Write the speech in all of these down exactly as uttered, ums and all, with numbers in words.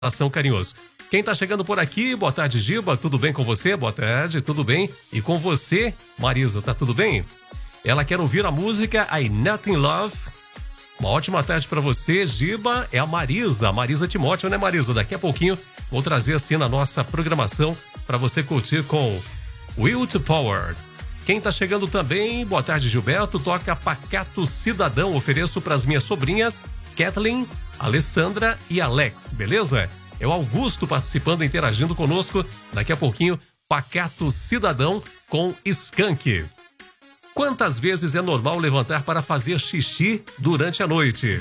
Ação carinhoso. Quem tá chegando por aqui, boa tarde, Giba, tudo bem com você? Boa tarde, tudo bem? E com você, Marisa, tá tudo bem? Ela quer ouvir a música I Nothing Love. Uma ótima tarde pra você, Giba. É a Marisa, a Marisa Timóteo, né, Marisa? Daqui a pouquinho vou trazer assim na nossa programação pra você curtir com Will to Power. Quem tá chegando também, boa tarde, Gilberto, toca Pacato Cidadão, ofereço pras minhas sobrinhas, Kathleen, Alessandra e Alex, beleza? É o Augusto participando, interagindo conosco. Daqui a pouquinho, Pacato Cidadão com Skank. Quantas vezes é normal levantar para fazer xixi durante a noite?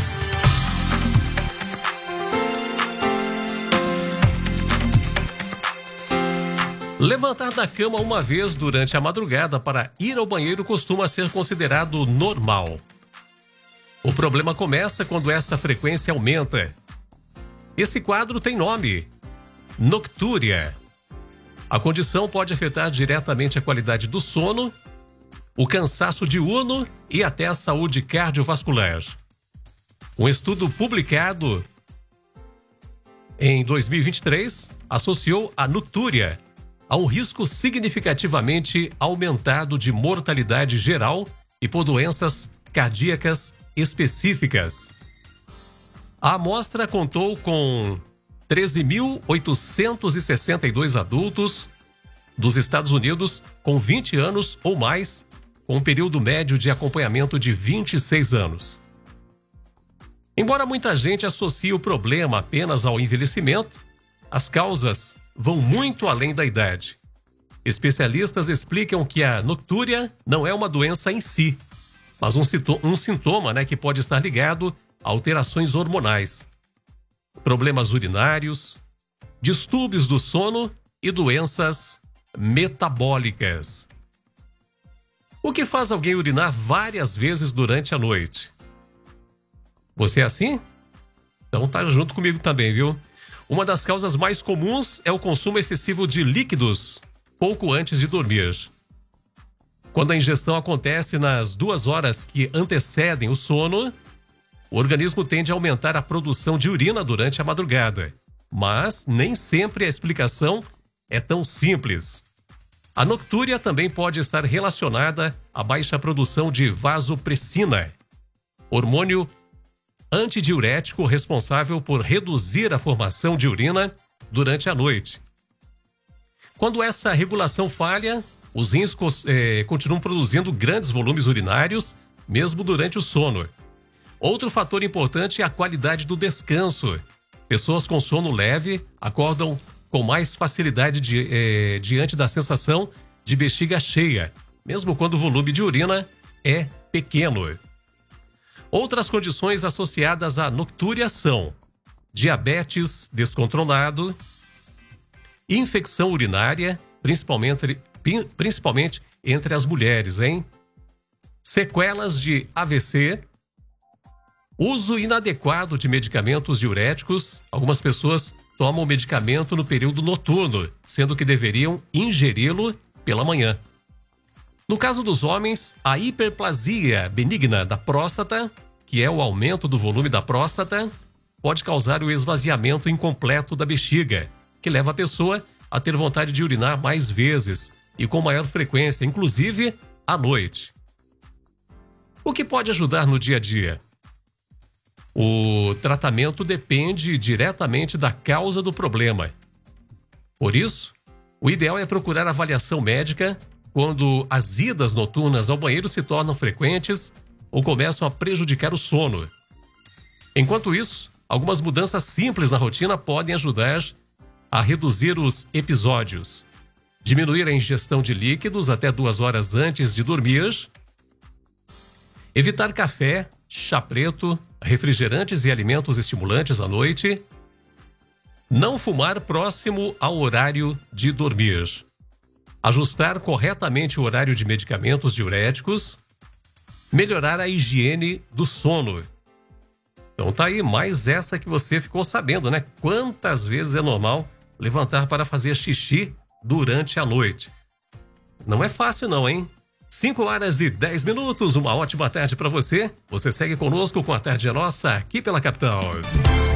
Levantar da cama uma vez durante a madrugada para ir ao banheiro costuma ser considerado normal. O problema começa quando essa frequência aumenta. Esse quadro tem nome: noctúria. A condição pode afetar diretamente a qualidade do sono, o cansaço diurno e até a saúde cardiovascular. Um estudo publicado em dois mil e vinte e três associou a noctúria a um risco significativamente aumentado de mortalidade geral e por doenças cardíacas específicas. A amostra contou com treze mil oitocentos e sessenta e dois adultos dos Estados Unidos com vinte anos ou mais, com um período médio de acompanhamento de vinte e seis anos. Embora muita gente associe o problema apenas ao envelhecimento, as causas vão muito além da idade. Especialistas explicam que a noctúria não é uma doença em si, mas um, um sintoma, né, que pode estar ligado a alterações hormonais, problemas urinários, distúrbios do sono e doenças metabólicas. O que faz alguém urinar várias vezes durante a noite? Você é assim? Então tá junto comigo também, viu? Uma das causas mais comuns é o consumo excessivo de líquidos pouco antes de dormir. Quando a ingestão acontece nas duas horas que antecedem o sono, o organismo tende a aumentar a produção de urina durante a madrugada. Mas nem sempre a explicação é tão simples. A noctúria também pode estar relacionada à baixa produção de vasopressina, hormônio antidiurético responsável por reduzir a formação de urina durante a noite. Quando essa regulação falha, os rins eh, continuam produzindo grandes volumes urinários, mesmo durante o sono. Outro fator importante é a qualidade do descanso. Pessoas com sono leve acordam com mais facilidade de, eh, diante da sensação de bexiga cheia, mesmo quando o volume de urina é pequeno. Outras condições associadas à noctúria são diabetes descontrolado, infecção urinária, principalmente, principalmente entre as mulheres, hein? Sequelas de A V C, uso inadequado de medicamentos diuréticos. Algumas pessoas tomam o medicamento no período noturno, sendo que deveriam ingeri-lo pela manhã. No caso dos homens, a hiperplasia benigna da próstata, que é o aumento do volume da próstata, pode causar o esvaziamento incompleto da bexiga, que leva a pessoa a ter vontade de urinar mais vezes e com maior frequência, inclusive à noite. O que pode ajudar no dia a dia? O tratamento depende diretamente da causa do problema. Por isso, o ideal é procurar avaliação médica quando as idas noturnas ao banheiro se tornam frequentes ou começam a prejudicar o sono. Enquanto isso, algumas mudanças simples na rotina podem ajudar a reduzir os episódios. Diminuir a ingestão de líquidos até duas horas antes de dormir. Evitar café, chá preto, refrigerantes e alimentos estimulantes à noite. Não fumar próximo ao horário de dormir. Ajustar corretamente o horário de medicamentos diuréticos. Melhorar a higiene do sono. Então tá aí mais essa que você ficou sabendo, né? Quantas vezes é normal levantar para fazer xixi durante a noite? Não é fácil não, hein? cinco horas e dez minutos, uma ótima tarde para você. Você segue conosco com a Tarde é Nossa aqui pela capital.